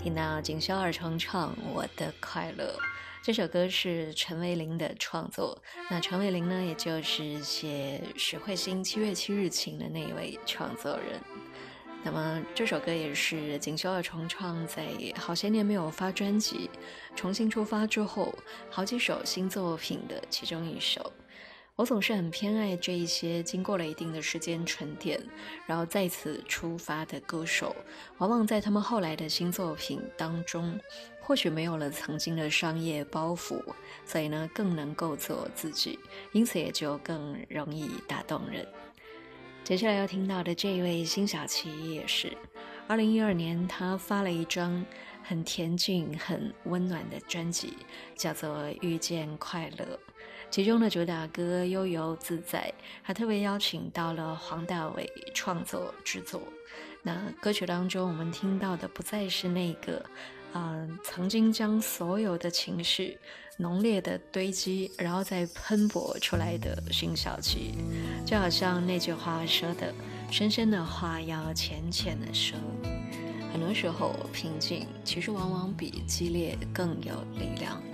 听到锦绣二重唱《我的快乐》，这首歌是陈慧琳的创作。那陈慧琳呢，也就是写许慧欣7月7日晴的那一位创作人。那么这首歌也是锦绣二重唱在好些年没有发专辑，重新出发之后，好几首新作品的其中一首。我总是很偏爱这一些经过了一定的时间沉淀，然后再次出发的歌手，往往在他们后来的新作品当中，或许没有了曾经的商业包袱，所以呢更能够做自己，因此也就更容易打动人。接下来要听到的这一位辛晓琪也是2012年他发了一张很恬静很温暖的专辑，叫做《遇见快乐》，其中的主打歌《悠游自在》还特别邀请到了黄大炜创作制作。那歌曲当中我们听到的不再是那个曾经将所有的情绪浓烈的堆积然后再喷薄出来的辛晓琪，就好像那句话说的，深深的话要浅浅的说。很多时候平静其实往往比激烈更有力量。